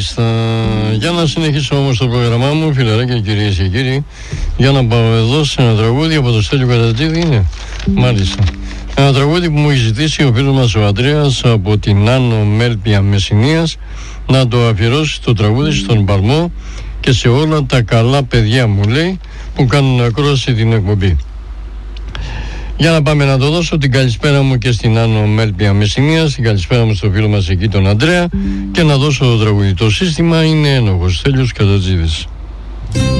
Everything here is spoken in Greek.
Μάλιστα. Για να συνεχίσω όμως το πρόγραμμά μου, φιλαράκια, κυρίες και κύριοι, για να πάω εδώ σε ένα τραγούδι από το Στέλιο Κατατζίδη, είναι. Μάλιστα. Ένα τραγούδι που μου έχει ζητήσει ο φίλος μας ο Ανδρέας από την Άνω Μέλπια Μεσσηνίας, να το αφιερώσει το τραγούδι στον Παλμό και σε όλα τα καλά παιδιά, μου λέει, που κάνουν ακρόαση την εκπομπή. Για να πάμε να το δώσω την καλησπέρα μου και στην Άνω Μέλπια Μεσσηνίας, την καλησπέρα μου στο φίλο μας εκεί τον Ανδρέα, και να δώσω το τραγούδι. Το σύστημα είναι ένοχος, Στέλιος Κατατζίδης.